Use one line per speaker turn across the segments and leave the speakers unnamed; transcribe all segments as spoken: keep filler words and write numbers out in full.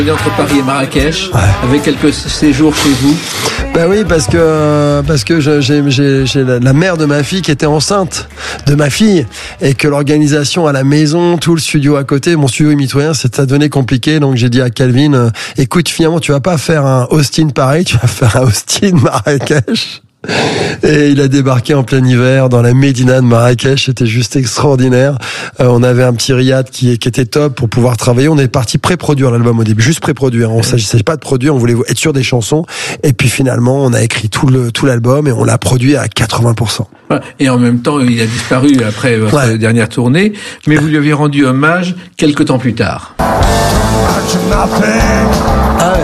Entre Paris et Marrakech,
ouais.
avec quelques séjours chez vous.
Ben oui, parce que parce que j'ai, j'ai, j'ai la mère de ma fille qui était enceinte de ma fille et que l'organisation à la maison, tout le studio à côté, mon studio est mitoyen, ça devenait compliqué. Donc j'ai dit à Calvin, euh, écoute, finalement, tu vas pas faire un Austin Paris, tu vas faire un Austin Marrakech. Et il a débarqué en plein hiver dans la Médina de Marrakech, c'était juste extraordinaire. Euh, on avait un petit riad qui, qui était top pour pouvoir travailler. On est parti pré-produire l'album au début, juste pré-produire. On ne s'agissait pas de produire, on voulait être sûr des chansons. Et puis finalement, on a écrit tout le tout l'album et on l'a produit à quatre-vingts pour cent.
Et en même temps, il a disparu après votre ouais. dernière tournée, mais vous lui avez rendu hommage quelques temps plus tard.
Ah ouais.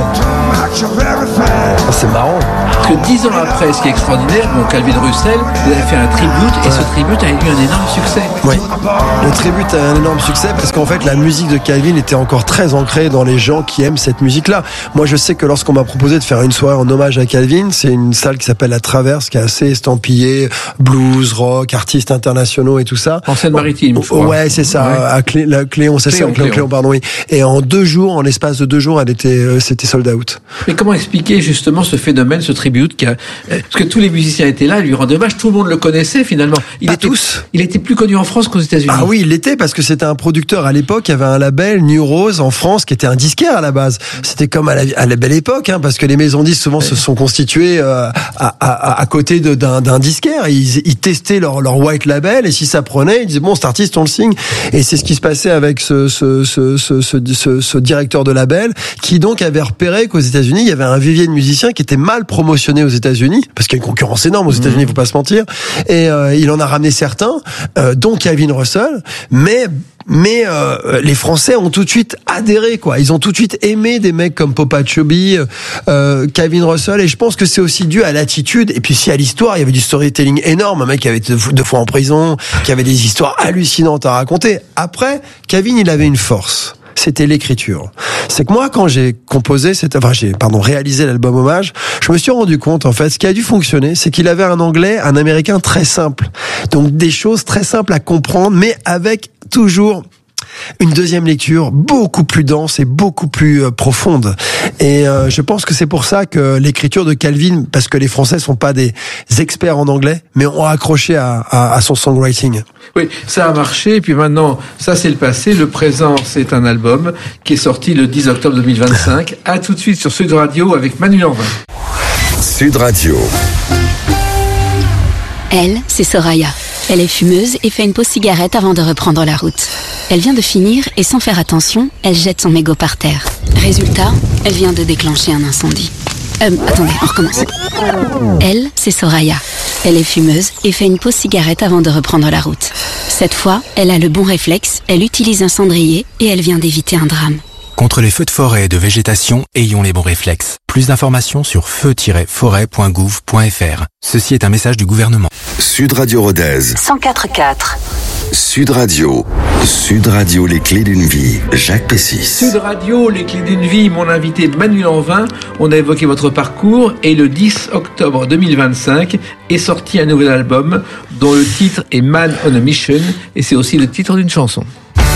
Oh, c'est marrant.
Parce que dix ans après, ce qui est extraordinaire, bon, Calvin Russell, vous avez fait un tribute, et ouais. ce tribute a eu un énorme succès.
Oui, le tribute a un énorme succès parce qu'en fait, la musique de Calvin était encore très ancrée dans les gens qui aiment cette musique-là. Moi, je sais que lorsqu'on m'a proposé de faire une soirée en hommage à Calvin, c'est une salle qui s'appelle La Traverse, qui est assez estampillée, blues, rock, artistes internationaux et tout ça.
En Seine-Maritime, je crois.
Ouais, c'est ça, ouais. à Clé, la Cléon, c'est Cléon, ça, Cléon, Cléon, pardon, oui. Et en deux jours, en l'espace de deux jours, elle était, euh, c'était sold out.
Mais comment expliquer justement ce phénomène, ce tribute qui a, parce que tous les musiciens étaient là, lui rendaient hommage, tout le monde le connaissait finalement. Il
Pas
était,
tous.
Il était plus connu en France qu'aux États-Unis.
Ah oui, il l'était parce que c'était un producteur à l'époque, il y avait un label New Rose en France qui était un disquaire à la base. C'était comme à la, à la belle époque, hein, parce que les maisons disques souvent ouais. se sont constituées euh, à, à, à côté de, d'un, d'un disquaire. Ils, ils testaient leur, leur white label et si ça prenait, ils disaient bon, cet artiste on le signe. Et c'est ce qui se passait avec ce, ce, ce, ce, ce, ce, ce directeur de label qui donc avait repéré qu'aux États-Unis il y avait un vivier de musiciens qui était mal promotionné aux États-Unis parce qu'il y a une concurrence énorme aux États-Unis, mmh. faut pas se mentir. Et euh, il en a ramené certains, euh, dont Calvin Russell, mais mais euh, les Français ont tout de suite adhéré, quoi. Ils ont tout de suite aimé des mecs comme Popa Chubby, euh, Calvin Russell, et je pense que c'est aussi dû à l'attitude et puis si à l'histoire. Il y avait du storytelling énorme, un mec qui avait été deux fois en prison, qui avait des histoires hallucinantes à raconter. Après, Calvin, il avait une force. C'était l'écriture. C'est que moi, quand j'ai composé, cette, enfin, j'ai, pardon, réalisé l'album hommage, je me suis rendu compte, en fait, ce qui a dû fonctionner, c'est qu'il avait un anglais, un américain très simple. Donc, des choses très simples à comprendre, mais avec toujours une deuxième lecture beaucoup plus dense et beaucoup plus euh, profonde. Et euh, je pense que c'est pour ça que l'écriture de Calvin, parce que les Français sont pas des experts en anglais, mais ont accroché à, à, à son songwriting.
Oui, ça a marché. Et puis maintenant, ça c'est le passé. Le présent, c'est un album qui est sorti le dix octobre deux mille vingt-cinq. À tout de suite sur Sud Radio avec Manu Lanvin.
Sud Radio.
Elle, c'est Soraya. Elle est fumeuse et fait une pause cigarette avant de reprendre la route. Elle vient de finir et sans faire attention, elle jette son mégot par terre. Résultat, elle vient de déclencher un incendie. Euh, attendez, on recommence. Elle, c'est Soraya. Elle est fumeuse et fait une pause cigarette avant de reprendre la route. Cette fois, elle a le bon réflexe, elle utilise un cendrier et elle vient d'éviter un drame.
Contre les feux de forêt et de végétation, ayons les bons réflexes. Plus d'informations sur feu tiret forêt point gouv point f r. Ceci est un message du gouvernement.
Sud Radio Rodez.
cent quatre virgule quatre.
Sud Radio. Sud Radio, les clés d'une vie. Jacques Pessis.
Sud Radio, les clés d'une vie. Mon invité Manu Lanvin. On a évoqué votre parcours et le dix octobre deux mille vingt-cinq est sorti un nouvel album dont le titre est Man on a Mission et c'est aussi le titre d'une chanson.